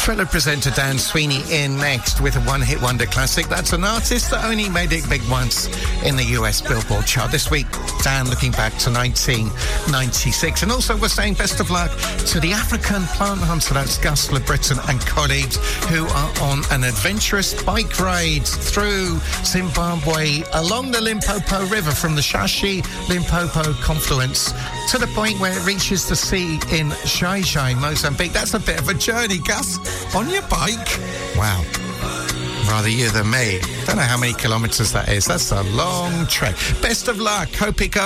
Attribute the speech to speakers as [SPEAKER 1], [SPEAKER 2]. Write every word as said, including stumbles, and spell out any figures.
[SPEAKER 1] Fellow presenter Dan Sweeney in next with a one-hit wonder classic. That's an artist that only made it big once in the U S Billboard chart. This week, Dan looking back to nineteen ninety-six. And also we're saying best of luck to the African plant hunter, that's Gus LeBreton and colleagues, who are on an adventurous bike ride through Zimbabwe along the Limpopo River from the Shashi-Limpopo confluence to the point where it reaches the sea in Xai-Xai, Mozambique. That's a bit of a journey, Gus. On your bike? Wow. Rather you than me. Don't know how many kilometres that is. That's a long trek. Best of luck. Hope it goes.